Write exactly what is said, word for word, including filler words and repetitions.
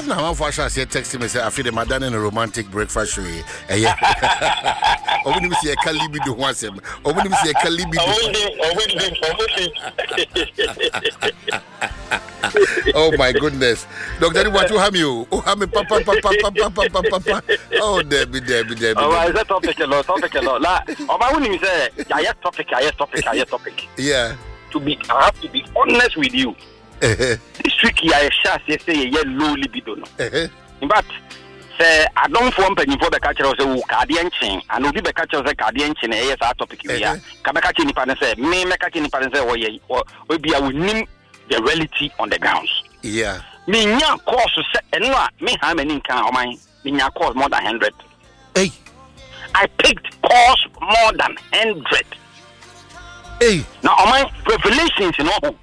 That now how far she text me say I feel the madam in a romantic breakfast show. Eh yeah. O we see a calibi do once em. O we see a calibi. Oh my goodness. Doctor what you have you? Oh have me papa papa papa papa papa. Oh Debbie Debbie Debbie. Oh is that topic a lot topic a lot. La o ba woni say ya topic ya topic ya topic. Yeah. To be I have to be honest with you. This week I shall say a low libido. In fact, say I don't form penny for the catcher of the Cardian chain, and will be the catcher of the Cardian chain. Yes, our topic here. Kabakachi Nipan say, may Makachi Nipan say, or will be I will name the reality on the grounds. Yeah. Me nya course and what me how many can of mine? Me nya course more than hundred. Hey, I picked course more than hundred. Hey, now on my revelations, you know.